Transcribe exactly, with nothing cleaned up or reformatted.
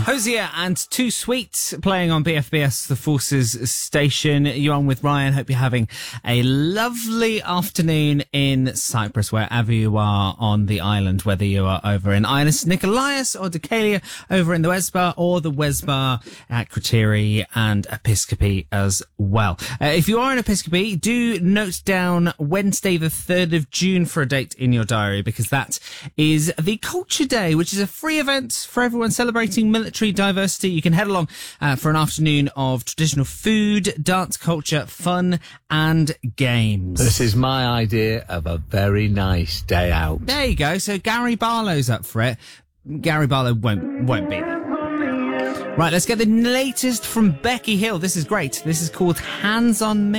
Hosier and Too Sweet playing on B F B S, the Forces station. You're on with Ryan. Hope you're having a lovely afternoon in Cyprus, wherever you are on the island, whether you are over in Inis Nikolaos or Decalia over in the Wesbar, or the Wesbar at Kriteri and Episcopi as well. Uh, if you are in Episcopi, do note down Wednesday the third of June for a date in your diary, because that is the Culture Day, which is a free event for everyone celebrating military diversity. You can head along uh, for an afternoon of traditional food, dance culture, fun and games. This is my idea of a very nice day out. There you go. So Gary Barlow's up for it. Gary Barlow won't won't be there. Right, let's get the latest from Becky Hill. This is great. This is called Hands on Me.